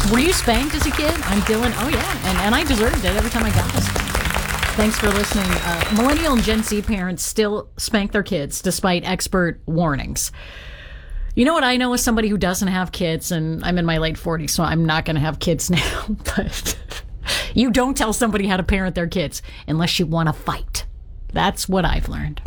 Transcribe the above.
Were you spanked as a kid? I'm Dylan. Oh, yeah. And I deserved it every time I got spanked. Thanks for listening. Millennial and Gen Z parents still spank their kids despite expert warnings. You know what I know as somebody who doesn't have kids, and I'm in my late 40s, so I'm not going to have kids now, but you don't tell somebody how to parent their kids unless you want to fight. That's what I've learned.